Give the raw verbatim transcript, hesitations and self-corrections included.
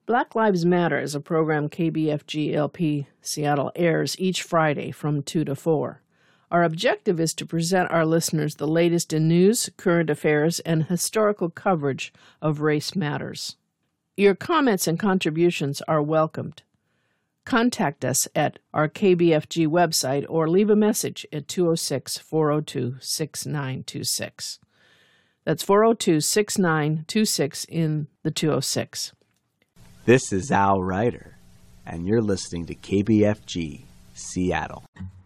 Black Lives Matter is a program K B F G L P Seattle airs each Friday from two to four. Our objective is to present our listeners the latest in news, current affairs, and historical coverage of race matters. Your comments and contributions are welcomed. Contact us at our K B F G website or leave a message at two oh six, four oh two, six nine two six. That's four oh two, six nine two six in the two oh six. This is Al Ryder, and you're listening to K B F G Seattle.